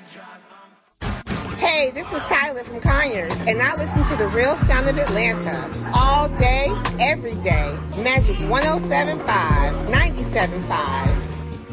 Hey, this is Tyler from Conyers, and I listen to the Real Sound of Atlanta all day, every day. Magic 107.5, 97.5.